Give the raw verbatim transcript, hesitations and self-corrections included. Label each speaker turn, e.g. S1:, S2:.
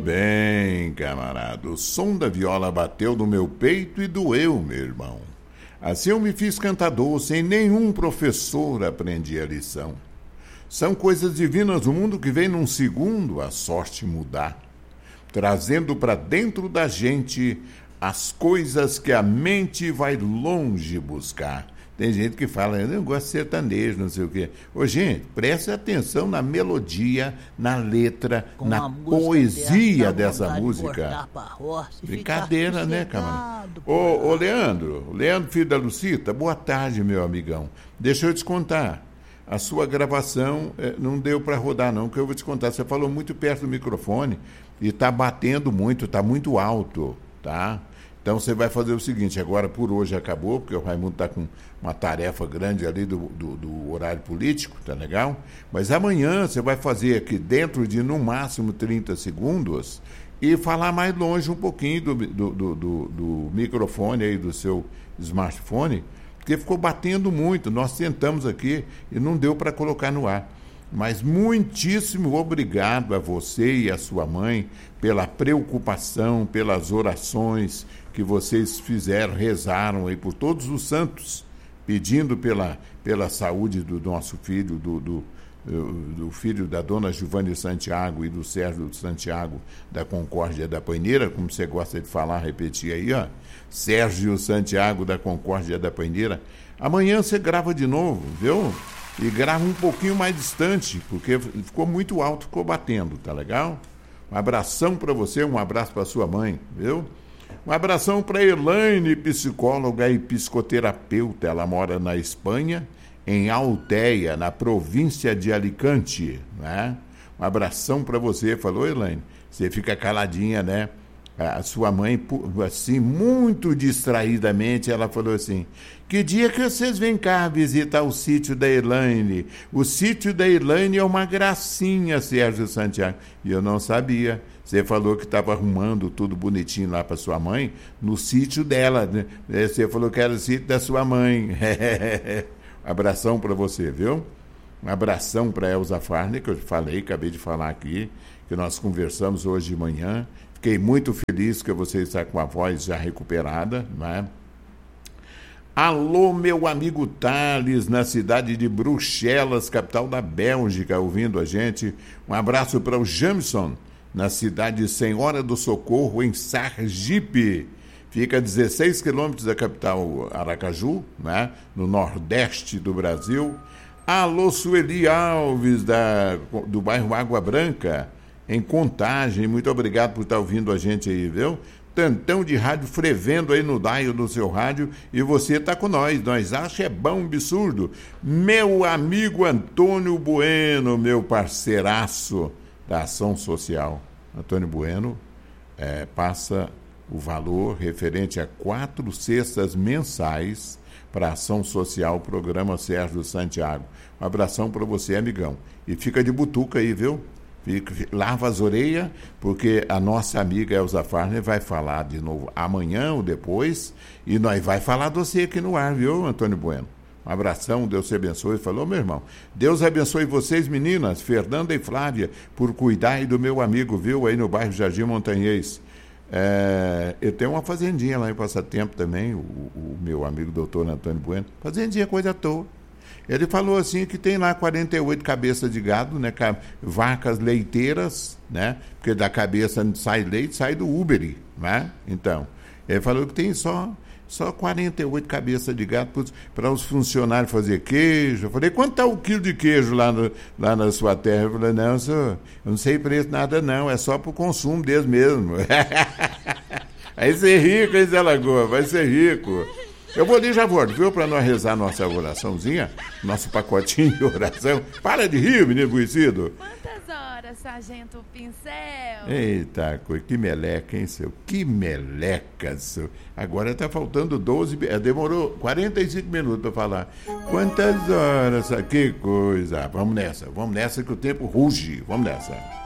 S1: Bem, camarada, o som da viola bateu no meu peito e doeu, meu irmão. Assim eu me fiz cantador, sem nenhum professor aprendi a lição. São coisas divinas do mundo que vem num segundo a sorte mudar, trazendo para dentro da gente as coisas que a mente vai longe buscar. Tem gente que fala, eu não gosto de sertanejo, não sei o quê. Ô, gente, preste atenção na melodia, na letra, com na poesia dessa, dessa música. Roça, brincadeira, né, camarada? Ô, ô, Leandro, Leandro, filho da Lucita, boa tarde, meu amigão. Deixa eu te contar. A sua gravação eh, não deu para rodar, não, que eu vou te contar. Você falou muito perto do microfone e está batendo muito, está muito alto, tá? Então você vai fazer o seguinte, agora por hoje acabou, porque o Raimundo está com uma tarefa grande ali do, do, do horário político, tá legal? Mas amanhã você vai fazer aqui dentro de no máximo trinta segundos e falar mais longe um pouquinho do, do, do, do, do microfone aí do seu smartphone, porque ficou batendo muito, nós tentamos aqui e não deu para colocar no ar. Mas muitíssimo obrigado a você e a sua mãe pela preocupação, pelas orações que vocês fizeram, rezaram aí por todos os santos, pedindo pela, pela saúde do nosso filho, do, do, do filho da dona Giovanni Santiago e do Sérgio Santiago da Concórdia da Paineira, como você gosta de falar, repetir aí, ó. Sérgio Santiago da Concórdia da Paineira. Amanhã você grava de novo, viu? E grava um pouquinho mais distante, porque ficou muito alto, ficou batendo, tá legal? Um abração para você, um abraço para sua mãe, viu? Um abração para Elaine, psicóloga e psicoterapeuta. Ela mora na Espanha, em Alteia, na província de Alicante, né? Um abração para você. Falou, Elaine? Você fica caladinha, né? A sua mãe, assim, muito distraidamente, ela falou assim, que dia que vocês vêm cá visitar o sítio da Elaine? O sítio da Elaine é uma gracinha, Sérgio Santiago. E eu não sabia. Você falou que estava arrumando tudo bonitinho lá para sua mãe, no sítio dela, né? Você falou que era o sítio da sua mãe. Abração para você, viu? Um abração para Elza Farner, que eu falei, acabei de falar aqui, que nós conversamos hoje de manhã. Fiquei muito feliz que você está com a voz já recuperada, né? Alô, meu amigo Thales, na cidade de Bruxelas, capital da Bélgica, ouvindo a gente. Um abraço para o Jamison, na cidade de Senhora do Socorro, em Sergipe. Fica a dezesseis quilômetros da capital Aracaju, né? No nordeste do Brasil. Alô, Sueli Alves, da, do bairro Água Branca, em Contagem. Muito obrigado por estar ouvindo a gente aí, viu? Tantão de rádio frevendo aí no dial do seu rádio e você está com nós. Nós acha é bom, absurdo. Meu amigo Antônio Bueno, meu parceiraço da Ação Social. Antônio Bueno é, passa o valor referente a quatro cestas mensais para a Ação Social, programa Sérgio Santiago. Um abração para você, amigão. E fica de butuca aí, viu? Fica, lava as orelhas, porque a nossa amiga Elza Farner vai falar de novo amanhã ou depois, e nós vai falar de você aqui no ar, viu, Antônio Bueno? Um abração, Deus te abençoe. Falou, meu irmão. Deus abençoe vocês, meninas, Fernanda e Flávia, por cuidar aí do meu amigo, viu, aí no bairro Jardim Montanhês. É, eu tenho uma fazendinha lá em Passatempo também, o, o meu amigo doutor Antônio Bueno. Fazendinha, coisa à toa. Ele falou assim que tem lá quarenta e oito cabeças de gado, né, vacas leiteiras, né, porque da cabeça sai leite, sai do Uber, né? Então, ele falou que tem só, só quarenta e oito cabeças de gado para os funcionários fazer queijo. Eu falei, quanto está o quilo de queijo lá, no, lá na sua terra? Eu falei, não, senhor, eu não sei preço nada não, é só para o consumo deles mesmo. Aí ser rico, hein, Zé Lagoa, vai ser rico. Eu vou ali e já volto, viu? Para nós rezar nossa oraçãozinha, nosso pacotinho de oração. Para de rir, menino conhecido.
S2: Quantas horas, Sargento Pincel?
S1: Eita, que meleca, hein, seu? Que meleca, seu. Agora tá faltando doze... Demorou quarenta e cinco minutos para falar. Quantas horas? Que coisa. Vamos nessa, vamos nessa que o tempo ruge. Vamos nessa.